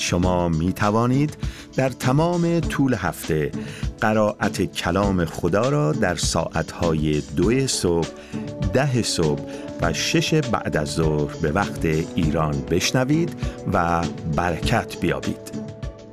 شما می توانید در تمام طول هفته قرائت کلام خدا را در ساعتهای 2 صبح، 10 صبح و 6 بعد از ظهر به وقت ایران بشنوید و برکت بیابید.